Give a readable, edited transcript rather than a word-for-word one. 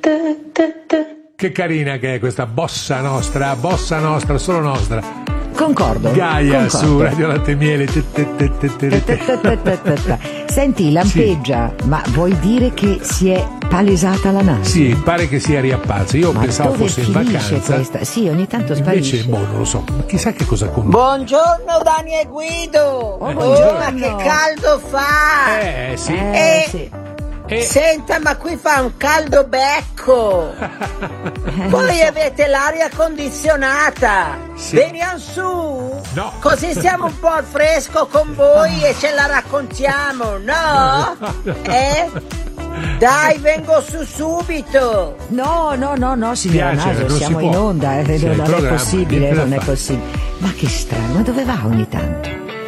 Che carina che è questa bossa nostra, solo nostra. Concordo. Gaia su Radio Latte e Miele. Senti, lampeggia, sì. Ma vuoi dire che si è palesata la nave? Sì, pare che sia riapparsa. Io pensavo fosse in vacanza. Questa? Sì, ogni tanto sparisce. Invece, non lo so, ma chissà che cosa con. Buongiorno Dani e Guido. Buongiorno. Ma che caldo fa! Sì. Sì. Senta, ma qui fa un caldo becco. Voi avete l'aria condizionata. Sì. Veniamo su. No. Così siamo un po' al fresco con voi e ce la raccontiamo, no? Dai, vengo su subito. No, signora Naso, siamo in onda, non è possibile. Ma che strano, ma dove va ogni tanto?